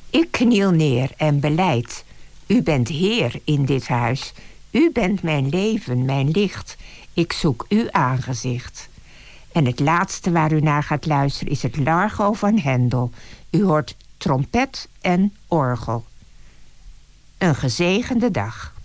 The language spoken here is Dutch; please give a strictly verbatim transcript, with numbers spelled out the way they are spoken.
Ik kniel neer en belijd. U bent Heer in dit huis. U bent mijn leven, mijn licht. Ik zoek uw aangezicht. En het laatste waar u naar gaat luisteren is het Largo van Hendel. U hoort trompet en orgel. Een gezegende dag.